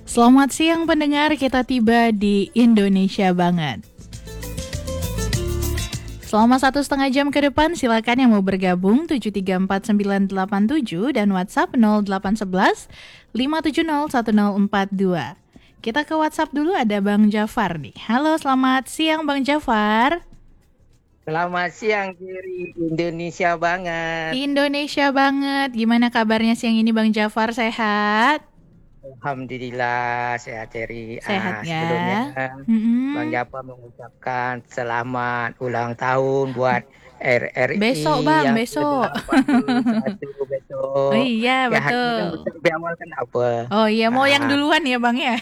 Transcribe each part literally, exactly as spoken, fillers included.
Selamat siang pendengar, kita tiba di Indonesia Banget. Selama satu setengah jam ke depan, silakan yang mau bergabung tujuh tiga empat sembilan delapan tujuh dan WhatsApp nol delapan satu satu lima tujuh nol satu nol empat dua. Kita ke WhatsApp dulu, ada Bang Jafar nih. Halo, selamat siang Bang Jafar. Selamat siang dari Indonesia Banget. Indonesia Banget. Gimana kabarnya siang ini Bang Jafar, sehat? Alhamdulillah sehat Ceri. Sehat Ah, ya? sebelumnya Mm-mm. Bang Japa mengucapkan selamat ulang tahun buat R R I Besok Bang, yang besok. ke delapan puluh satu besok. Oh iya, Ya hari ini kan betul. lebih awal kan apa? Oh iya, mau yang Ah, duluan ya Bang ya?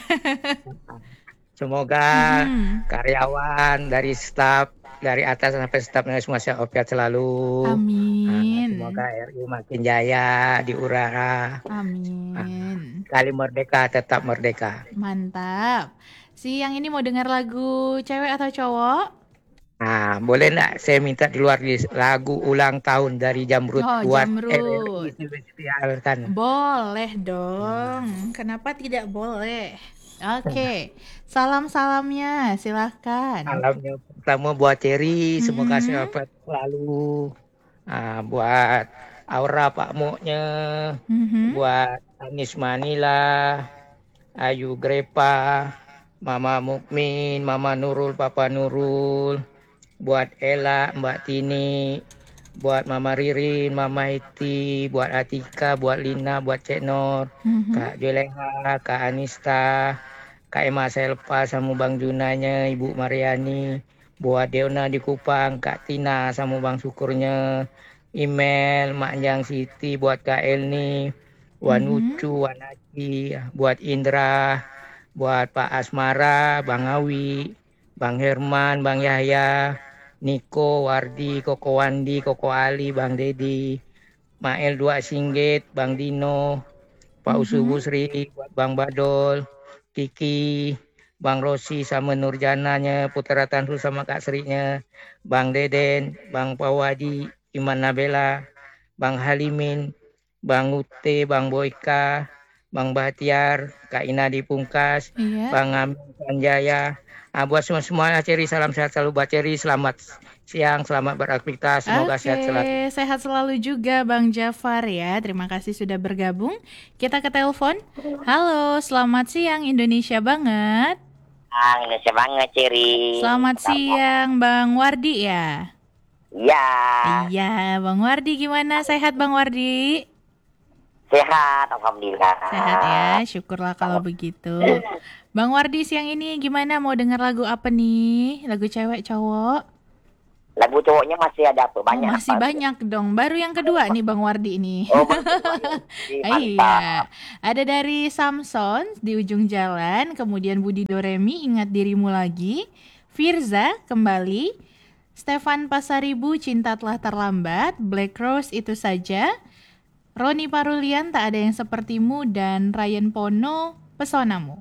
Semoga Mm-mm. karyawan dari staf dari atas sampai stafnya semua sehat selalu. Ah, semoga Amin. R I makin jaya di Urara. Ah, Amin. kali merdeka tetap merdeka. Mantap. Siang ini mau dengar lagu cewek atau cowok? Nah, boleh nggak saya minta di luar list lagu ulang tahun dari Jamrud Oh, buat R R I Jamrud. spesial kan? Boleh dong. Kenapa tidak boleh? Oke. Salam-salamnya, silahkan. Salamnya pertama buat Cherry, semoga Mm-mm. sehat selalu. Ah, buat Aura Pak Moknya, Mhm. buat Anis Manila, Ayu Grepa, Mama Mukmin, Mama Nurul, Papa Nurul, buat Ella, Mbak Tini, buat Mama Ririn, Mama Iti, buat Atika, buat Lina, buat Cek Nur, Mhm. Kak Juleha, Kak Anista, Kak Emma Selpa sama Bang Junanya, Ibu Mariani, buat Deona di Kupang, Kak Tina sama Bang Syukurnya, email Mak Jang Siti, buat Kak Elni, buat Mhm. Nucu, Wan Aji, buat Indra, buat Pak Asmara, Bang Awi, Bang Herman, Bang Yahya, Niko, Wardi, Koko Wandi, Koko Ali, Bang Dedi, Mael Dua Singgit, Bang Dino, Pak Usu Mhm. Busri, buat Bang Badol, Kiki, Bang Rosi sama Nurjananya, Putra Tansul sama Kak Srinya, Bang Deden, Bang Pawadi, Iman Nabela, Bang Halimin, Bang Ute, Bang Boyka, Bang Bahtiar, Kak Inadi Pungkas, Iya. Bang Amin Sanjaya. Ah, buat semua-semua Ceri, salam sehat selalu buat Ceri, selamat siang, selamat beraktivitas, semoga Oke, sehat selalu. sehat selalu juga Bang Jafar ya. Terima kasih sudah bergabung. Kita ke telepon. Halo, selamat siang Indonesia Banget. Ah, Indonesia Banget, Ciri. Selamat Kabar. siang Bang Wardi ya. Iya, Iya, Bang Wardi gimana? Sehat Bang Wardi? sehat, alhamdulillah. Sehat ya, syukurlah kalau begitu. Bang Wardi siang ini gimana? Mau dengar lagu apa nih? Lagu cewek cowok? Lagu cowoknya masih ada apa? Oh, Banyak masih apa? banyak dong. Baru yang kedua nih Bang Wardi ini. Oh, baru kedua. Jadi, mantap. Iya, ada dari Samson di ujung jalan, kemudian Budi Doremi ingat dirimu lagi, Firza kembali, Stefan Pasaribu cinta telah terlambat, Black Rose itu saja, Roni Parulian tak ada yang sepertimu dan Ryan Pono pesonamu.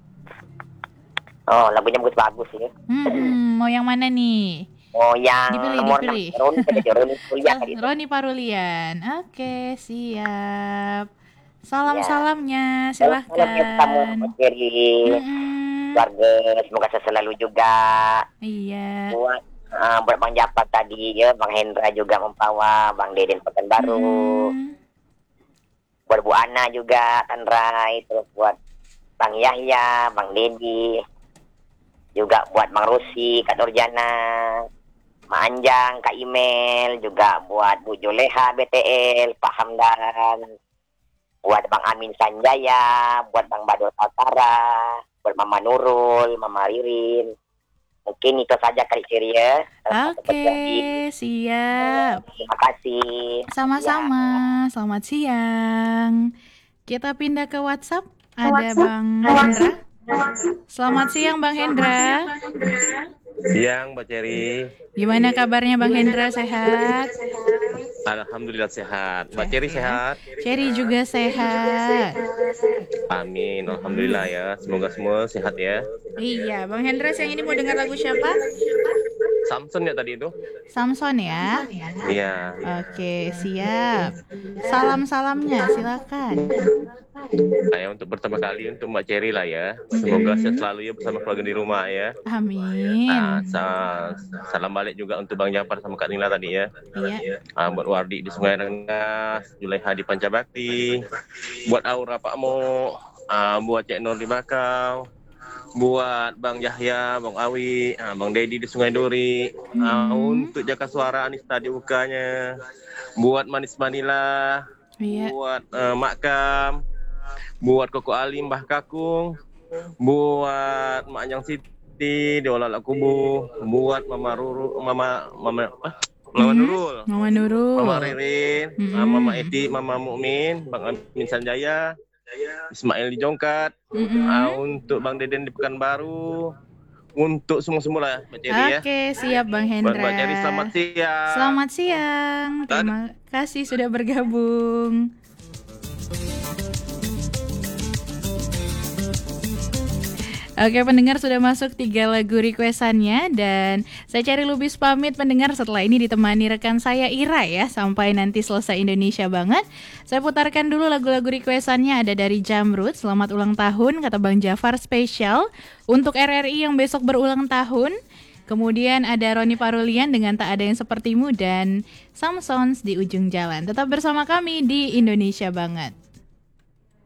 Oh, lagunya bagus-bagus ya. Hmm, mau yang mana nih? Oh, yang Dipilih, nomor dipilih. enam. Roni tadi, Roni kuliah tadi. Roni Parulian. Oke, siap. Ya. Salam-salamnya, Salam ya kamu, silahkan. Ciri. Mm-mm. Keluarga, semoga sehat selalu juga. Iya. Buat ah, buat Bang Japar tadi ya, Bang Hendra juga membawa, Bang Deden Pekanbaru. Mm-mm. Buat Bu Ana juga, Tanrai, terus buat Bang Yahya, Bang Dedi, juga buat Bang Rusi, Kak Nurjana, Mak Anjang, Kak Imel, juga buat Bu Joleha, B T L, Pak Hamdan, buat Bang Amin Sanjaya, buat Bang Badul Altara, buat Mama Nurul, Mama Ririn. Mungkin itu saja kali Ciri ya. Oke, siap. Terima kasih. Sama-sama. Selamat siang. Kita pindah ke WhatsApp. Ada Bang Hendra. Selamat siang Bang Hendra. Siang Mbak Ceri. Gimana kabarnya Bang Hendra, sehat? Alhamdulillah sehat. Mbak Sehat Ceri ya. sehat? Ceri juga sehat. Amin. Alhamdulillah ya. Semoga semua sehat ya. Iya, Bang Hendra siang ini mau dengar lagu siapa? Samson ya tadi itu. Samson ya. Iya. Oke, siap. Salam-salamnya silakan. Saya untuk pertama kali untuk Mbak Cherry lah ya. Semoga sehat selalu ya bersama keluarga di rumah ya. Amin. Nah, sa- salam balik juga untuk Bang Jafar sama Kak Nila tadi ya. Iya. Ah, buat Wardi di Sungai Rengas, Julaiha di Pancabakti, buat Aura Pak Mo, ah, buat Cek Nur di Bakau, buat Bang Yahya, Bang Awi, ah, Bang Dedi di Sungai Duri, ah, Hmm. untuk Jaka Suara Anista di Ukanya, buat Manis Manila, Iya. buat eh, Mak Kam, buat Koko Alim, Mbah Kakung, buat Mak Anjang Siti di Olala Kubu, buat Mama Ruru, Mama Mama apa? Mama Mhm. Nurul, Mama Nurul. Mama Ririn, Mm-mm. ah, Mama Eti, Mama Mukmin, Bang Amin Sanjaya, Ismail di Jongkat, Mm-mm. ah, untuk Bang Deden di Pekanbaru, untuk semua-semua lah Mbak Cherry ya. Oke, siap Bang Buat Hendra. Mbak Cherry selamat siang. Selamat siang. Terima kasih sudah bergabung. Oke pendengar, sudah masuk tiga lagu requestannya dan saya cari Lubis pamit pendengar, setelah ini ditemani rekan saya Ira ya sampai nanti selesai Indonesia banget. Saya putarkan dulu lagu-lagu requestannya, ada dari Jamrud, selamat ulang tahun kata Bang Jafar spesial untuk R R I yang besok berulang tahun. Kemudian ada Roni Parulian dengan Tak Ada Yang Sepertimu dan Samsons di Ujung Jalan. Tetap bersama kami di Indonesia Banget.